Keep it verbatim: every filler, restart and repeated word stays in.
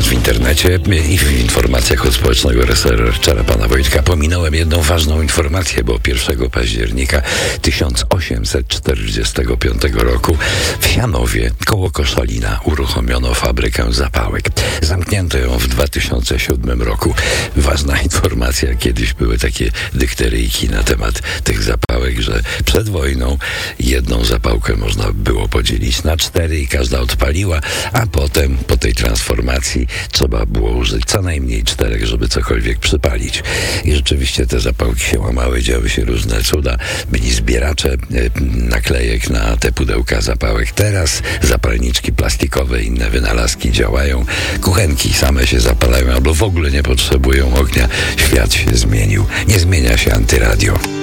szukając w internecie i w informacjach od społecznego researchera pana Wojtka, pominąłem jedną ważną informację, bo pierwszego października tysiąc osiemset czterdziestego piątego roku w Janowie koło Koszalina uruchomiono fabrykę zapałek. Zamknięto ją w dwa tysiące siódmym roku. Ważna informacja, kiedyś były takie dykteryjki na temat tych zapałek, że przed wojną jedną zapałkę można było podzielić na cztery i każda odpaliła, a potem po tej transformacji trzeba było użyć co najmniej czterech, żeby cokolwiek przypalić. I rzeczywiście te zapałki się łamały, działy się różne cuda. Byli zbieracze naklejek na te pudełka zapałek. Teraz zapalniczki plastikowe, inne wynalazki działają. Kuchenki same się zapalają albo w ogóle nie potrzebują ognia. Świat się zmienił. Nie zmienia się Antyradio.